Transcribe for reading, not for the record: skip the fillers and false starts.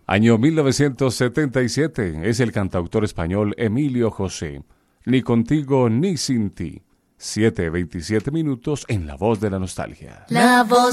Año 1977, es el cantautor español Emilio José. Ni contigo ni sin ti. 7:27 en La Voz de la Nostalgia. La Voz